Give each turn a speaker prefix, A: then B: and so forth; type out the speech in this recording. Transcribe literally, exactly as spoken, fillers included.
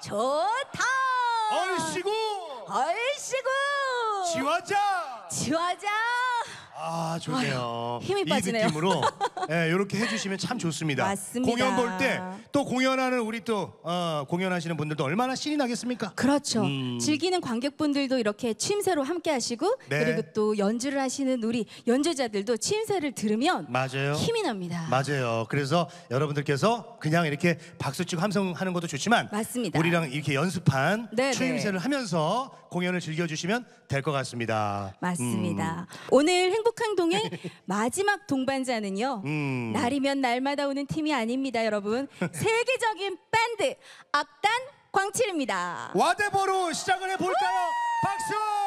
A: 좋다.
B: 얼씨구
A: 얼씨구.
B: 지화자.
A: 지화자.
B: 아 좋네요.
A: 아유, 힘이 빠지네요.
B: 이 느낌으로 예, 이렇게 해주시면 참 좋습니다.
A: 맞습니다.
B: 공연 볼 때 또 공연하는 우리 또 어, 공연하시는 분들도 얼마나 신이 나겠습니까?
A: 그렇죠.
B: 음.
A: 즐기는 관객분들도 이렇게 취임새로 함께 하시고
B: 네.
A: 그리고 또 연주를 하시는 우리 연주자들도 취임새를 들으면
B: 맞아요.
A: 힘이 납니다.
B: 맞아요. 그래서 여러분들께서 그냥 이렇게 박수치고 함성하는 것도 좋지만
A: 맞습니다.
B: 우리랑 이렇게 연습한
A: 네네.
B: 추임새를 하면서 공연을 즐겨주시면 될 것 같습니다.
A: 맞습니다. 오늘 행복한 동행 마지막 동반자는요.
B: 음.
A: 날이면 날마다 오는 팀이 아닙니다, 여러분. 세계적인 밴드 악단 광칠입니다.
B: 와대보로 시작을 해볼까요? 박수!